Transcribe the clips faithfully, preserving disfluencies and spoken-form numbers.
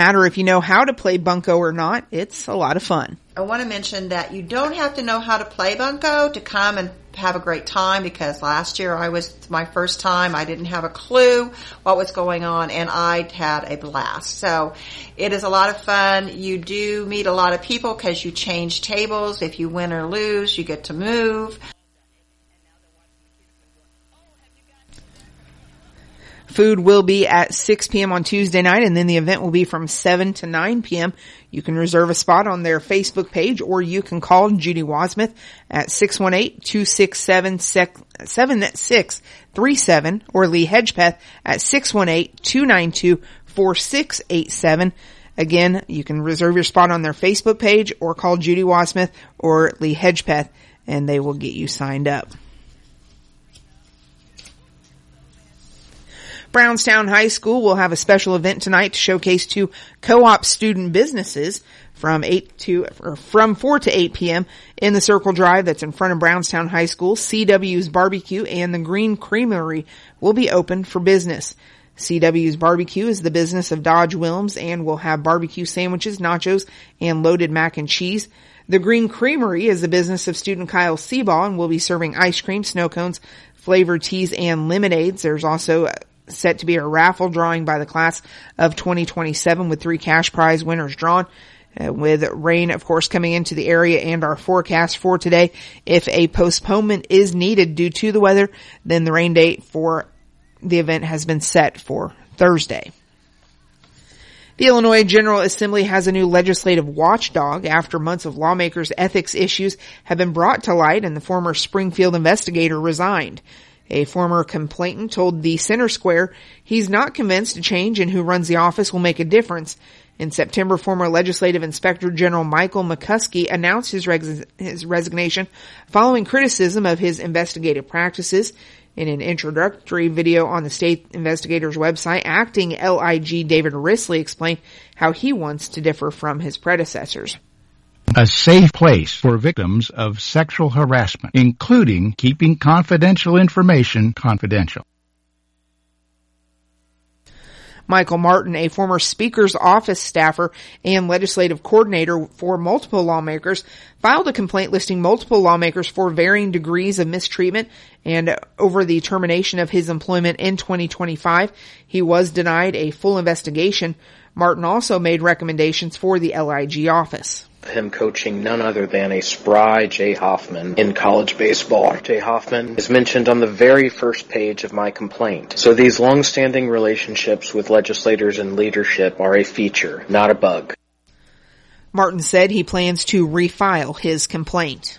matter if you know how to play bunco or not, it's a lot of fun. I want to mention that you don't have to know how to play bunco to come and have a great time, because last year I was my first time. I didn't have a clue what was going on, and I had a blast. So it is a lot of fun. You do meet a lot of people because you change tables. If you win or lose, you get to move. Food will be at six p.m. on Tuesday night, and then the event will be from seven to nine p.m. You can reserve a spot on their Facebook page, or you can call Judy Wasmuth at six one eight, two six seven, seven six three seven or Lee Hedgepeth at six one eight, two nine two, four six eight seven. Again, you can reserve your spot on their Facebook page or call Judy Wasmuth or Lee Hedgepeth, and they will get you signed up. Brownstown High School will have a special event tonight to showcase two co-op student businesses from eight to, or from four to eight p.m. in the Circle Drive that's in front of Brownstown High School. C W's Barbecue and the Green Creamery will be open for business. C W's Barbecue is the business of Dodge Williams and will have barbecue sandwiches, nachos, and loaded mac and cheese. The Green Creamery is the business of student Kyle Seabaugh and will be serving ice cream, snow cones, flavored teas, and lemonades. There's also set to be a raffle drawing by the class of twenty twenty-seven with three cash prize winners drawn. Uh, with rain, of course, coming into the area and our forecast for today, if a postponement is needed due to the weather, then the rain date for the event has been set for Thursday. The Illinois General Assembly has a new legislative watchdog after months of lawmakers' ethics issues have been brought to light and the former Springfield investigator resigned. A former complainant told the Center Square he's not convinced a change in who runs the office will make a difference. In September, former Legislative Inspector General Michael McCuskey announced his, res- his resignation following criticism of his investigative practices. In an introductory video on the state investigator's website, acting L I G David Risley explained how he wants to differ from his predecessors. A safe place for victims of sexual harassment, including keeping confidential information confidential. Michael Martin, a former Speaker's office staffer and legislative coordinator for multiple lawmakers, filed a complaint listing multiple lawmakers for varying degrees of mistreatment and over the termination of his employment in twenty twenty-five. He was denied a full investigation. Martin also made recommendations for the L I G office. Him coaching none other than a spry Jay Hoffman in college baseball. Jay Hoffman is mentioned on the very first page of my complaint. So these long-standing relationships with legislators and leadership are a feature, not a bug. Martin said he plans to refile his complaint.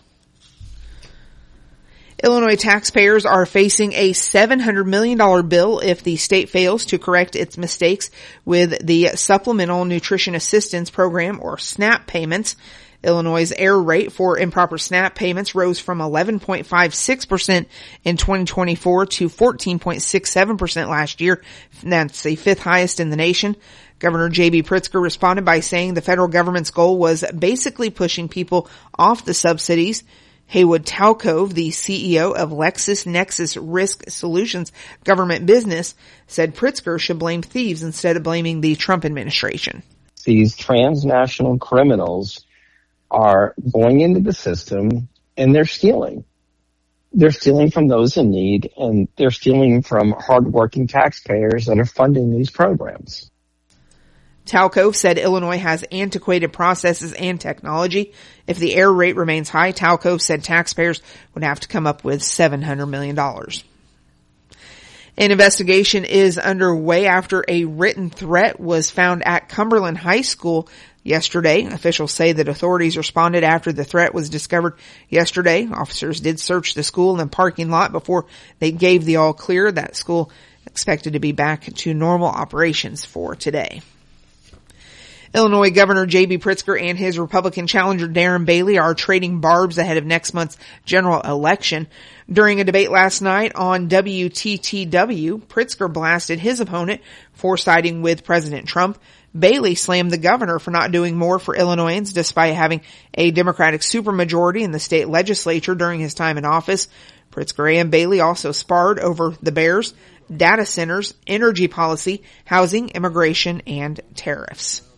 Illinois taxpayers are facing a seven hundred million dollars bill if the state fails to correct its mistakes with the Supplemental Nutrition Assistance Program, or SNAP payments. Illinois' error rate for improper SNAP payments rose from eleven point five six percent in twenty twenty-four to fourteen point six seven percent last year. That's the fifth highest in the nation. Governor J B Pritzker responded by saying the federal government's goal was basically pushing people off the subsidies. Haywood Talcove, the C E O of LexisNexis Risk Solutions government business, said Pritzker should blame thieves instead of blaming the Trump administration. These transnational criminals are going into the system and they're stealing. They're stealing from those in need, and they're stealing from hardworking taxpayers that are funding these programs. Talcove said Illinois has antiquated processes and technology. If the error rate remains high, Talcove said taxpayers would have to come up with seven hundred million dollars. An investigation is underway after a written threat was found at Cumberland High School yesterday. Officials say that authorities responded after the threat was discovered yesterday. Officers did search the school and parking lot before they gave the all clear. That school expected to be back to normal operations for today. Illinois Governor J B Pritzker and his Republican challenger Darren Bailey are trading barbs ahead of next month's general election. During a debate last night on W T T W, Pritzker blasted his opponent for siding with President Trump. Bailey slammed the governor for not doing more for Illinoisans despite having a Democratic supermajority in the state legislature during his time in office. Pritzker and Bailey also sparred over the Bears, data centers, energy policy, housing, immigration, and tariffs.